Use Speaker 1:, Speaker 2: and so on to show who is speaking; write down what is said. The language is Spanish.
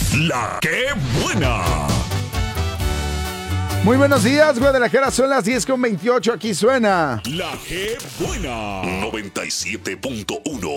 Speaker 1: La que buena.
Speaker 2: Muy buenos días, Guadalajara, son las 10:28, aquí suena
Speaker 1: La que buena. 97.1.